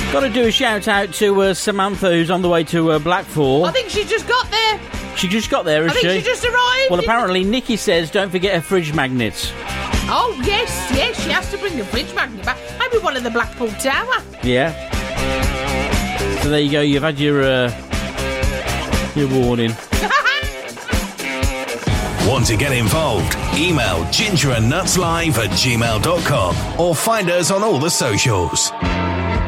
Got to do a shout out to Samantha, who's on the way to Blackpool. I think she just got there. She just got there, has she? I think she just arrived. Well, apparently Nikki says don't forget her fridge magnets. Oh, yes, she has to bring the fridge magnet back. Maybe one in the Blackpool Tower. Yeah. So there you go, you've had your warning. Want to get involved? Email gingerandnutslive@gmail.com or find us on all the socials.